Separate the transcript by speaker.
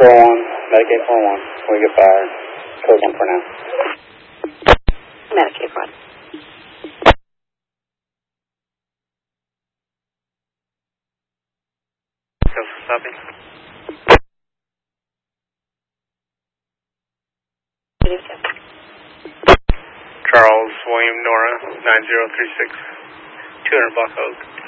Speaker 1: Medicaid 401. We get fired. Code 1 for now.
Speaker 2: Medicaid 1.
Speaker 3: Copy. Charles William Nora 9036 200 Block Oak.